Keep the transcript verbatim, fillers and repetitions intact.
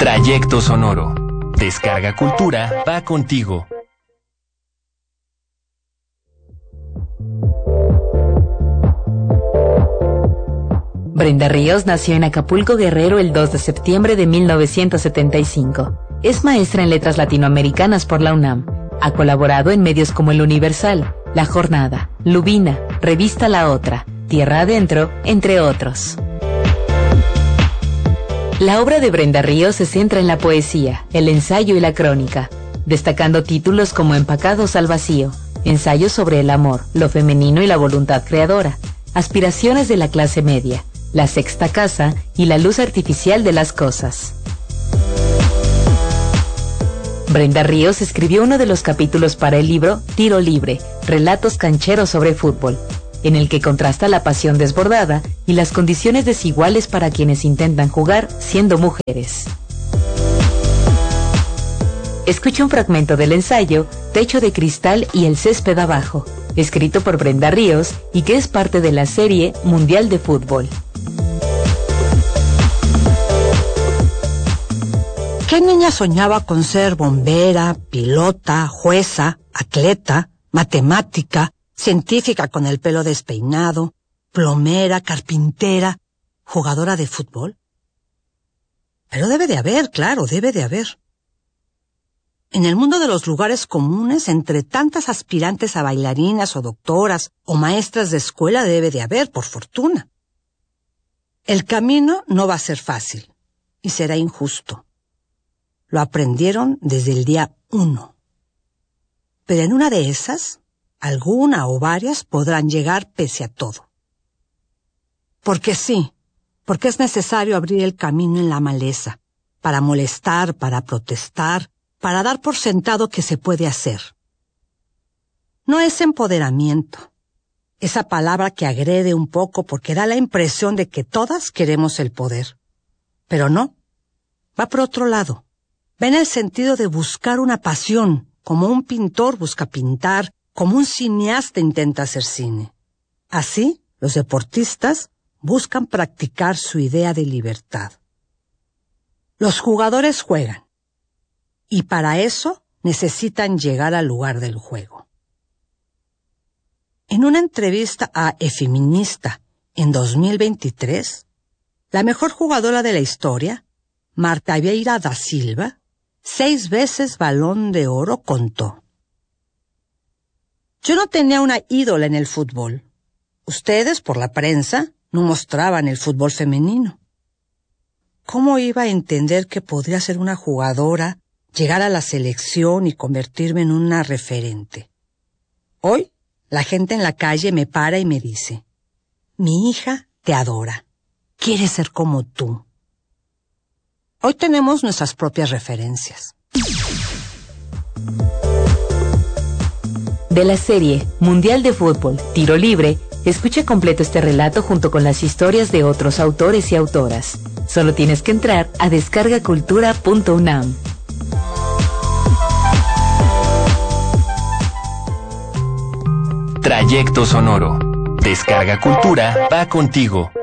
Trayecto sonoro. Descarga Cultura va contigo. Brenda Ríos nació en Acapulco, Guerrero, el dos de septiembre de mil novecientos setenta y cinco. Es maestra en letras latinoamericanas por la UNAM. Ha colaborado en medios como El Universal, La Jornada, Lubina, Revista La Otra, Tierra Adentro, entre otros. La obra de Brenda Ríos se centra en la poesía, el ensayo y la crónica, destacando títulos como Empacados al vacío, ensayos sobre el amor, lo femenino y la voluntad creadora, Aspiraciones de la clase media, La sexta casa y La luz artificial de las cosas. Brenda Ríos escribió uno de los capítulos para el libro Tiro Libre, relatos cancheros sobre fútbol, en el que contrasta la pasión desbordada y las condiciones desiguales para quienes intentan jugar siendo mujeres. Escucha un fragmento del ensayo Techo de cristal y el césped abajo, escrito por Brenda Ríos y que es parte de la serie Mundial de Fútbol. ¿Qué niña soñaba con ser bombera, pilota, jueza, atleta, matemática, científica con el pelo despeinado, plomera, carpintera, jugadora de fútbol? Pero debe de haber, claro, debe de haber. En el mundo de los lugares comunes, entre tantas aspirantes a bailarinas o doctoras o maestras de escuela, debe de haber, por fortuna. El camino no va a ser fácil y será injusto. Lo aprendieron desde el día uno. Pero en una de esas, alguna o varias podrán llegar pese a todo. Porque sí, porque es necesario abrir el camino en la maleza, para molestar, para protestar, para dar por sentado que se puede hacer. No es empoderamiento, esa palabra que agrede un poco porque da la impresión de que todas queremos el poder. Pero no, va por otro lado. Va en el sentido de buscar una pasión, como un pintor busca pintar, como un cineasta intenta hacer cine. Así, los deportistas buscan practicar su idea de libertad. Los jugadores juegan, y para eso necesitan llegar al lugar del juego. En una entrevista a Efeminista en dos mil veintitrés, la mejor jugadora de la historia, Marta Vieira da Silva, seis veces Balón de Oro, contó: yo no tenía una ídola en el fútbol. Ustedes, por la prensa, no mostraban el fútbol femenino. ¿Cómo iba a entender que podría ser una jugadora, llegar a la selección y convertirme en una referente? Hoy, la gente en la calle me para y me dice: mi hija te adora, quiere ser como tú. Hoy tenemos nuestras propias referencias. De la serie Mundial de Fútbol, Tiro Libre, escucha completo este relato junto con las historias de otros autores y autoras. Solo tienes que entrar a descarga cultura punto unam. Trayecto sonoro. Descarga Cultura va contigo.